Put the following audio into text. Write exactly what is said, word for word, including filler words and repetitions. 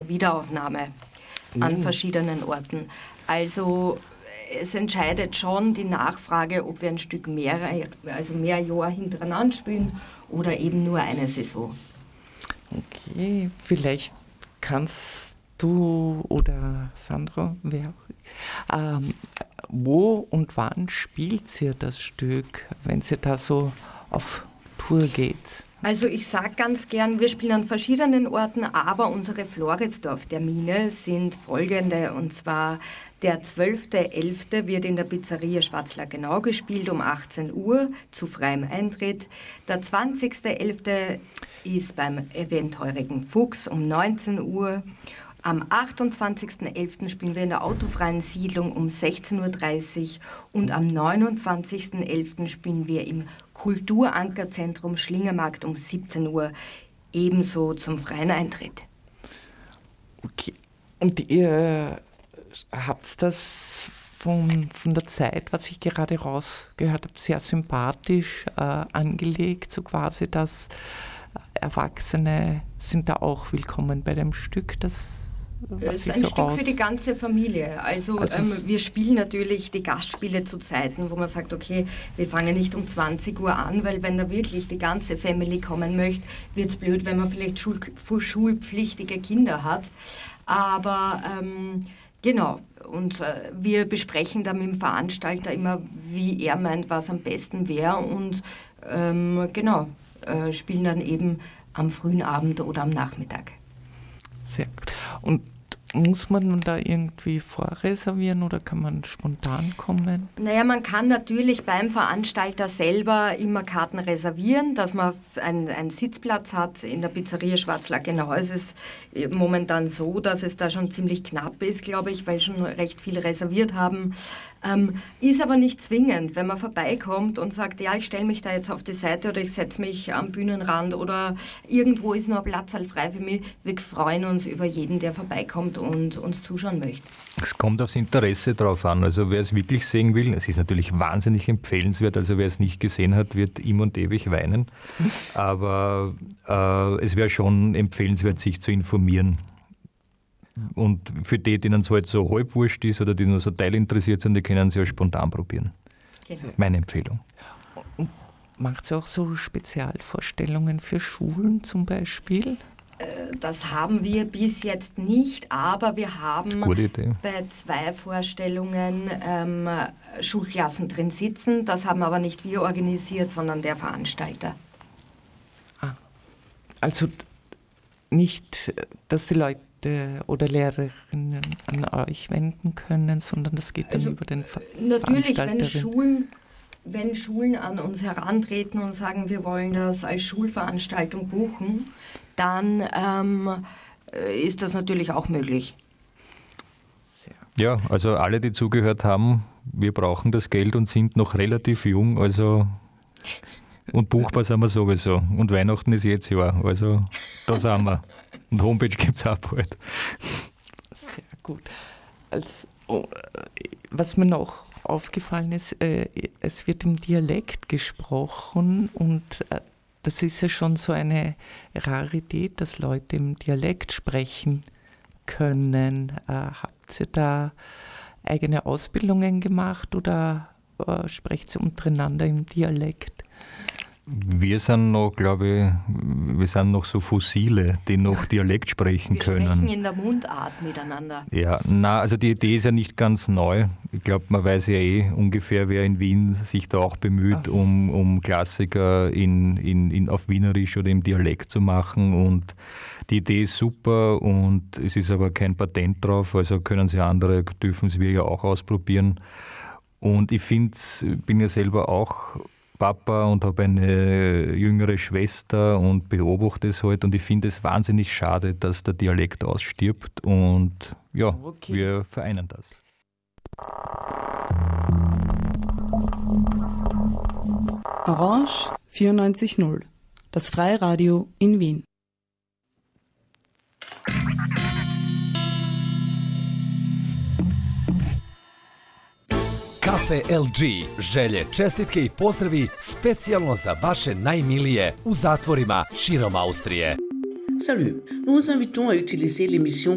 Wiederaufnahme mhm. an verschiedenen Orten. Also es entscheidet schon die Nachfrage, ob wir ein Stück mehr, also mehr Jahre hintereinander spielen oder eben nur eine Saison. Okay, vielleicht kannst du oder Sandra, wer auch, ähm, wo und wann spielt ihr das Stück, wenn ihr da so auf Tour geht? Also ich sage ganz gern, wir spielen an verschiedenen Orten, aber unsere Floridsdorf-Termine sind folgende, und zwar der zwölfter elfter wird in der Pizzeria Schwarzler-Genau gespielt um achtzehn Uhr zu freiem Eintritt. Der zwanzigster elfter ist beim Event Heurigen Fuchs um neunzehn Uhr. Am achtundzwanzigster elfter spielen wir in der Autofreien Siedlung um sechzehn Uhr dreißig und am neunundzwanzigster elfter spielen wir im Kulturankerzentrum Schlingermarkt um siebzehn Uhr, ebenso zum freien Eintritt. Okay, und ihr habt das von, von der Zeit, was ich gerade rausgehört habe, sehr sympathisch äh, angelegt, so quasi, dass Erwachsene sind da auch willkommen bei dem Stück, das Es ist ein so Stück raus. Für die ganze Familie. Also, also ähm, wir spielen natürlich die Gastspiele zu Zeiten, wo man sagt, okay, wir fangen nicht um zwanzig Uhr an, weil wenn da wirklich die ganze Family kommen möchte, wird es blöd, wenn man vielleicht schul- schulpflichtige Kinder hat. Aber ähm, genau, und äh, wir besprechen dann mit dem Veranstalter immer, wie er meint, was am besten wäre, und ähm, genau, äh, spielen dann eben am frühen Abend oder am Nachmittag. Sehr gut. Und muss man da irgendwie vorreservieren oder kann man spontan kommen? Naja, man kann natürlich beim Veranstalter selber immer Karten reservieren, dass man einen, einen Sitzplatz hat. In der Pizzeria Schwarzler-Genau ist es momentan so, dass es da schon ziemlich knapp ist, glaube ich, weil schon recht viele reserviert haben. Ähm, ist aber nicht zwingend, wenn man vorbeikommt und sagt, ja, ich stelle mich da jetzt auf die Seite oder ich setze mich am Bühnenrand oder irgendwo ist noch ein Platz frei für mich. Wir freuen uns über jeden, der vorbeikommt und uns zuschauen möchte. Es kommt aufs Interesse drauf an. Also wer es wirklich sehen will, es ist natürlich wahnsinnig empfehlenswert, also wer es nicht gesehen hat, wird ihm und ewig weinen. Aber äh, es wäre schon empfehlenswert, sich zu informieren. Und für die, denen es halt so halb wurscht ist oder die nur so teilinteressiert sind, die können es ja spontan probieren. Genau. Meine Empfehlung. Macht ihr auch so Spezialvorstellungen für Schulen zum Beispiel? Das haben wir bis jetzt nicht, aber wir haben bei zwei Vorstellungen ähm, Schulklassen drin sitzen. Das haben aber nicht wir organisiert, sondern der Veranstalter. Ah, also nicht, dass die Leute oder Lehrerinnen an euch wenden können, sondern das geht dann also über den Ver- natürlich, wenn Schulen, wenn Schulen an uns herantreten und sagen, wir wollen das als Schulveranstaltung buchen, dann ähm, ist das natürlich auch möglich. Ja, also alle, die zugehört haben, wir brauchen das Geld und sind noch relativ jung, also und buchbar sind wir sowieso. Und Weihnachten ist jetzt Jahr, also da sind wir. Und Homepage gibt es auch bald. Sehr gut. Also, oh, was mir noch aufgefallen ist, äh, es wird im Dialekt gesprochen und äh, das ist ja schon so eine Rarität, dass Leute im Dialekt sprechen können. Äh, habt ihr da eigene Ausbildungen gemacht oder äh, sprecht ihr untereinander im Dialekt? Wir sind noch, glaube ich, wir sind noch so Fossile, die noch Dialekt sprechen wir können. Wir sprechen in der Mundart miteinander. Ja, na, also die Idee ist ja nicht ganz neu. Ich glaube, man weiß ja eh ungefähr, wer in Wien sich da auch bemüht, um, um Klassiker in, in, in, auf Wienerisch oder im Dialekt zu machen. Und die Idee ist super und es ist aber kein Patent drauf, also können sie andere, dürfen es wir ja auch ausprobieren. Und ich finde, bin ja selber auch Papa und habe eine jüngere Schwester und beobachte es halt und ich finde es wahnsinnig schade, dass der Dialekt ausstirbt und ja, okay. Wir vereinen das. Orange vierundneunzig null, das Freiradio in Wien. Kafe el ge, želje, čestitke i pozdravi specijalno za vaše najmilije u zatvorima širom Austrije. Salut, nous vous invitons à utiliser l'émission